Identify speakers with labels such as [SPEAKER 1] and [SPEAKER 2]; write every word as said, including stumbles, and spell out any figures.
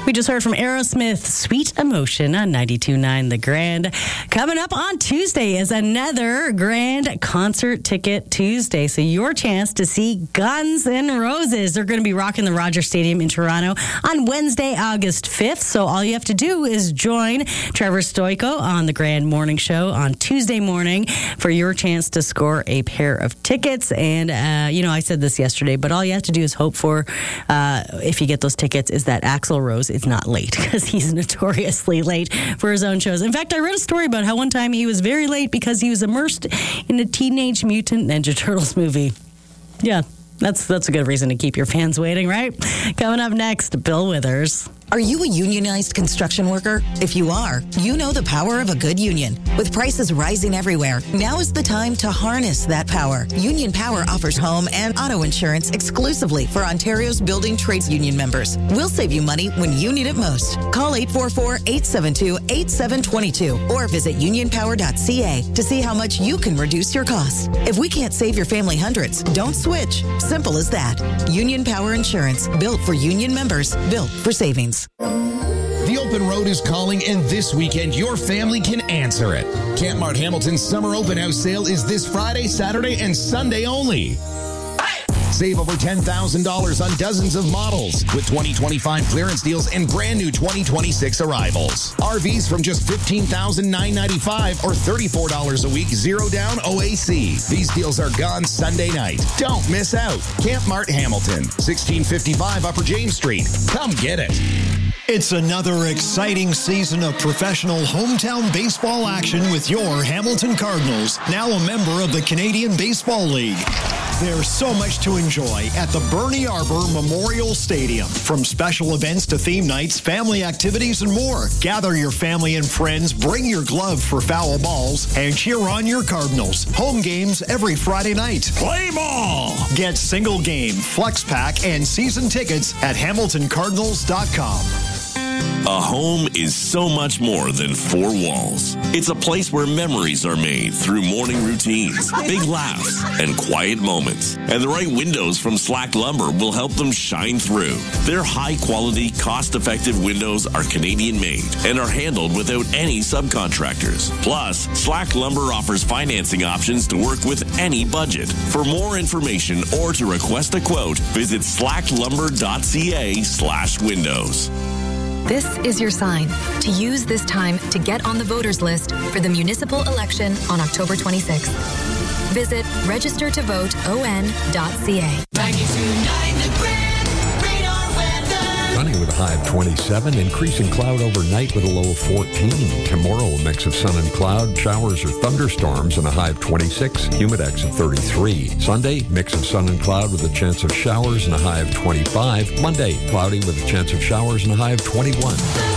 [SPEAKER 1] We just heard from Aerosmith, Sweet Emotion on ninety-two point nine The Grand. Coming up on Tuesday is another Grand Concert Ticket Tuesday. So your chance to see Guns N' Roses. They're going to be rocking the Rogers Stadium in Toronto on Wednesday, August fifth. So all you have to do is join Trevor Stoico on the Grand Morning Show on Tuesday morning for your chance to score a pair of tickets. And, uh, you know, I said this yesterday, but all you have to do is hope for, uh, if you get those tickets, is that Axl Rose is not late, because he's notoriously late for his own shows. In fact, I read a story about how one time he was very late because he was immersed in a Teenage Mutant Ninja Turtles movie. Yeah, that's that's a good reason to keep your fans waiting, right? Coming up next, Bill Withers.
[SPEAKER 2] Are you a unionized construction worker? If you are, you know the power of a good union. With prices rising everywhere, now is the time to harness that power. Union Power offers home and auto insurance exclusively for Ontario's building trades union members. We'll save you money when you need it most. Call eight four four, eight seven two, eight seven two two or visit union power dot c a to see how much you can reduce your costs. If we can't save your family hundreds, don't switch. Simple as that. Union Power Insurance, built for union members, built for savings.
[SPEAKER 3] The open road is calling, and this weekend your family can answer it. Camp Mart Hamilton's Summer Open House Sale is this Friday, Saturday, and Sunday only. Save over ten thousand dollars on dozens of models with twenty twenty-five clearance deals and brand new twenty twenty-six arrivals. R Vs from just fifteen thousand nine hundred ninety-five dollars or thirty-four dollars a week, zero down O A C. These deals are gone Sunday night. Don't miss out. Camp Mart Hamilton, sixteen fifty-five Upper James Street. Come get it.
[SPEAKER 4] It's another exciting season of professional hometown baseball action with your Hamilton Cardinals, now a member of the Canadian Baseball League. There's so much to enjoy at the Bernie Arbor Memorial Stadium. From special events to theme nights, family activities, and more. Gather your family and friends, bring your glove for foul balls, and cheer on your Cardinals. Home games every Friday night. Play ball! Get single game, flex pack, and season tickets at hamilton cardinals dot com.
[SPEAKER 5] A home is so much more than four walls. It's a place where memories are made through morning routines, big laughs, and quiet moments. And the right windows from Slack Lumber will help them shine through. Their high-quality, cost-effective windows are Canadian-made and are handled without any subcontractors. Plus, Slack Lumber offers financing options to work with any budget. For more information or to request a quote, visit slack lumber dot c a slash windows.
[SPEAKER 6] This is your sign to use this time to get on the voters list for the municipal election on October twenty-sixth. Visit register to vote o n dot c a.
[SPEAKER 7] Sunny with a high of twenty-seven, increasing cloud overnight with a low of fourteen. Tomorrow, a mix of sun and cloud, showers or thunderstorms, and a high of twenty-six, humidex of thirty-three. Sunday, mix of sun and cloud with a chance of showers and a high of twenty-five. Monday, cloudy with a chance of showers and a high of twenty-one.